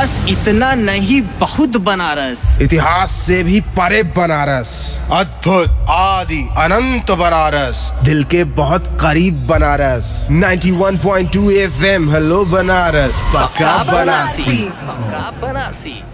बस इतना नहीं, बहुत बनारस। इतिहास से भी परे बनारस, अद्भुत आदि अनंत बनारस, दिल के बहुत करीब बनारस। 91.2 FM, हेलो बनारस, पक्का बनारसी। पक्का बनारसी।